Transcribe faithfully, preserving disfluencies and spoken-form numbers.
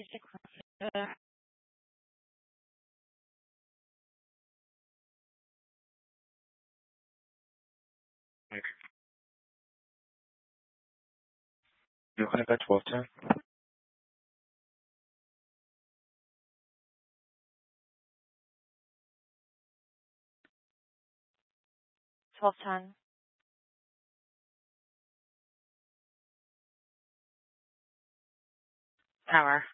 Uh, You have got water? twelve ten. Hour.